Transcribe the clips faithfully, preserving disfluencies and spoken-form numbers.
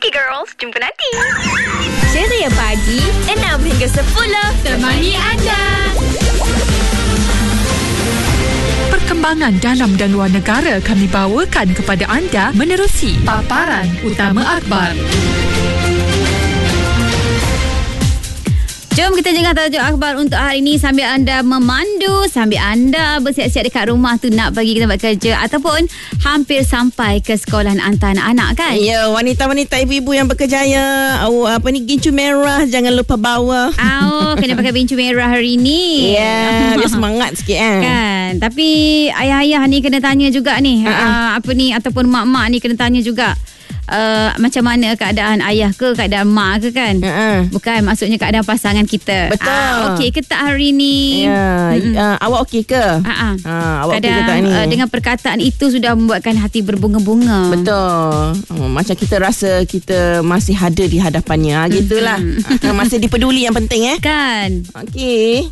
Okay girls, jumpa nanti. Ceria pagi enam hingga sepuluh. Temani anda. Perkembangan dalam dan luar negara kami bawakan kepada anda menerusi paparan utama akhbar. Jom kita dengar tajuk akhbar untuk hari ini sambil anda memandu, sambil anda bersiap-siap dekat rumah tu nak pergi ke tempat kerja ataupun hampir sampai ke sekolahan hantar anak-anak kan? Ya, wanita-wanita ibu-ibu yang berkejaya, oh, apa ni, gincu merah jangan lupa bawa. Oh, kena pakai gincu merah hari ni. Ya, yeah, biar semangat sikit kan. Kan, tapi ayah-ayah ni kena tanya juga ni, uh, apa ni, ataupun mak-mak ni kena tanya juga. Uh, macam mana keadaan ayah ke, keadaan mak ke kan? Uh-uh. Bukan maksudnya keadaan pasangan kita. Betul. Uh, okey ke tak hari ni? Ya. Mm-hmm. Uh, awak okey ke? Uh-uh. Uh, awak Kadang, okey ke tak ni? Uh, dengan perkataan itu sudah membuatkan hati berbunga-bunga. Betul. Uh, macam kita rasa kita masih ada di hadapannya. Uh, gitulah. uh, masih dipeduli yang penting eh. Kan. Okey.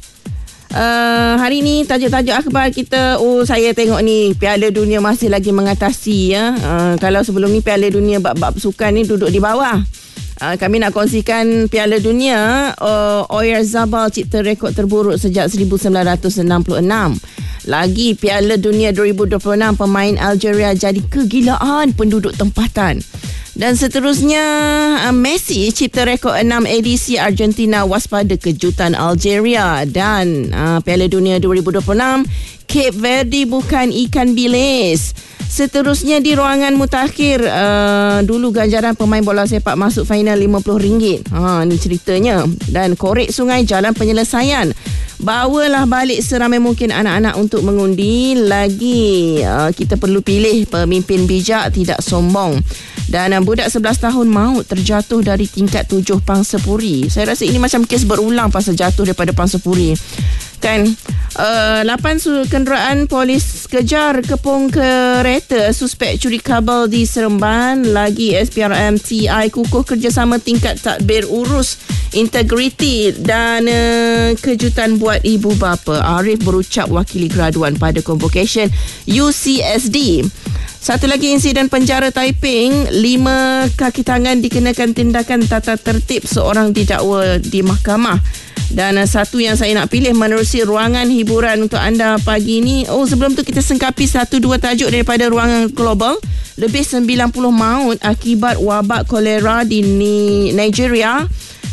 Uh, hari ni tajuk-tajuk akhbar kita, oh saya tengok ni Piala Dunia masih lagi mengatasi ya. Uh, kalau sebelum ni Piala Dunia bab-bab sukan ni duduk di bawah. Uh, kami nak kongsikan Piala Dunia. uh, Oyarzabal cipta rekod terburuk sejak seribu sembilan ratus enam puluh enam. Lagi Piala Dunia dua ribu dua puluh enam, pemain Algeria jadi kegilaan penduduk tempatan. Dan seterusnya, uh, Messi cipta rekod enam edisi Argentina waspada kejutan Algeria. Dan uh, Piala Dunia dua ribu dua puluh enam, Cape Verde bukan ikan bilis. Seterusnya di ruangan mutakhir, uh, dulu ganjaran pemain bola sepak masuk final lima puluh ringgit. Ha, ni ceritanya. Dan korek sungai jalan penyelesaian. Bawalah balik seramai mungkin anak-anak untuk mengundi. Lagi uh, kita perlu pilih pemimpin bijak, tidak sombong. Dan uh, budak sebelas tahun maut terjatuh dari tingkat tujuh pangsapuri. Saya rasa ini macam kes berulang pasal jatuh daripada pangsapuri. Kan, uh, lapan kenderaan polis kejar kepung kereta suspek curi kabel di Seremban. Lagi S P R M T I kukuh kerjasama tingkat tadbir urus integriti. Dan uh, kejutan buat ibu bapa, Arif berucap wakili graduan pada convocation U C S D. Satu lagi insiden penjara Taiping, lima kaki tangan dikenakan tindakan tata tertib seorang didakwa di mahkamah. Dan uh, satu yang saya nak pilih menerusi ruangan hiburan untuk anda pagi ni. Oh, sebelum tu kita sengkapi satu dua tajuk daripada ruangan global. Lebih sembilan puluh maut akibat wabak kolera di Nigeria.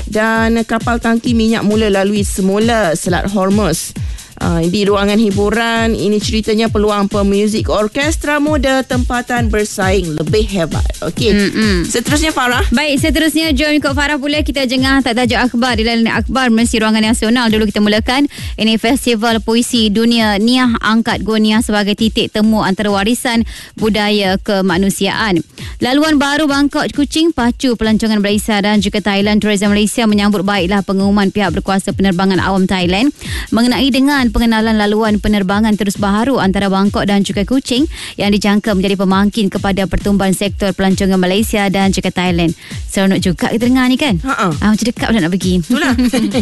Dan kapal tangki minyak mula lalui semula Selat Hormuz. Uh, di ruangan hiburan, ini ceritanya peluang pemuzik orkestra muda tempatan bersaing lebih hebat. Okey. Mm-mm. Seterusnya Farah. Baik, seterusnya jom ikut Farah pula kita jengah tak tajuk akhbar di dalam akhbar mesti ruangan nasional. Dulu kita mulakan ini Festival Puisi Dunia Niah angkat Goniah sebagai titik temu antara warisan budaya kemanusiaan. Laluan baru Bangkok Kuching pacu pelancongan Malaysia dan juga Thailand. Tourism Malaysia menyambut baiklah pengumuman pihak berkuasa penerbangan awam Thailand mengenai dengan pengenalan laluan penerbangan terus baharu antara Bangkok dan juga Kuching yang dijangka menjadi pemangkin kepada pertumbuhan sektor pelancongan Malaysia dan juga Thailand. Seronok juga kita dengar ni kan? Ha ah, macam dekat pula nak pergi. Itulah.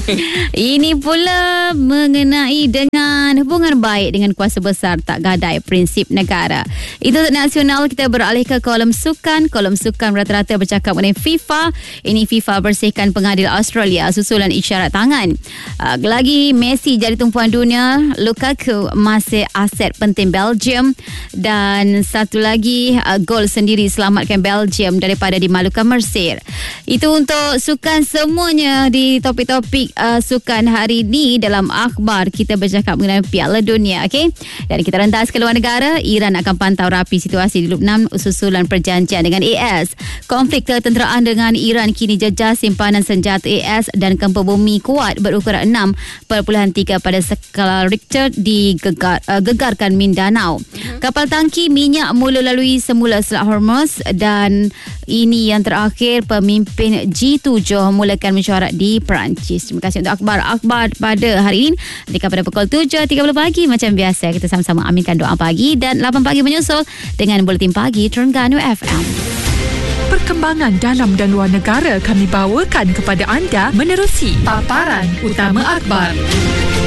Ini pula mengenai dengan hubungan baik dengan kuasa besar tak gadai prinsip negara. Itu untuk nasional. Kita beralih ke kolom sukan. Kolom sukan rata-rata bercakap mengenai FIFA. Ini FIFA bersihkan pengadil Australia susulan isyarat tangan. Uh, lagi Messi jadi tumpuan dunia. Lukaku masih aset penting Belgium. Dan satu lagi uh, gol sendiri selamatkan Belgium daripada dimalukan Mesir. Itu untuk sukan semuanya di topik-topik uh, sukan hari ini. Dalam akhbar kita bercakap mengenai Piala Dunia, okay? Dan kita rentas ke luar negara. Iran akan pantau rapi situasi di Lebanon susulan perjanjian dengan A S. Konflik ketenteraan dengan Iran kini jejak simpanan senjata A S dan gempa bumi kuat berukuran enam perpuluhan tiga pada skala Richter digegar, uh, gegarkan Mindanao. Uh-huh. Kapal tangki minyak mula lalui semula Selat Hormuz. Dan ini yang terakhir, pemimpin G tujuh mulakan mesyuarat di Perancis. Terima kasih untuk akhbar-akhbar pada hari ini. Dekat pada pukul tujuh tiga puluh pagi macam biasa kita sama-sama aminkan doa pagi. Dan lapan pagi menyusul dengan Buletin Pagi Terengganu F M. Perkembangan dalam dan luar negara kami bawakan kepada anda menerusi paparan utama akhbar.